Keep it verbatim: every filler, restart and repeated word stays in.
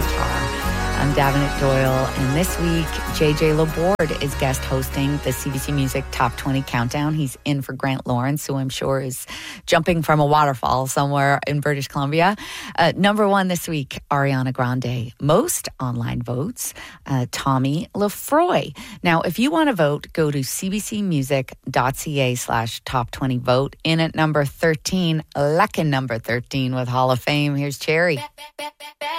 Avatar. I'm Davenant Doyle, and this week, J J Laborde is guest hosting the C B C Music Top twenty Countdown. He's in for Grant Lawrence, who I'm sure is jumping from a waterfall somewhere in British Columbia. Uh, number one this week, Ariana Grande. Most online votes, uh, Tommy Lefroy. Now, if you want to vote, go to cbcmusic.ca slash top 20 vote. In at number thirteen, Lekin number thirteen with Hall of Fame. Here's Cherry.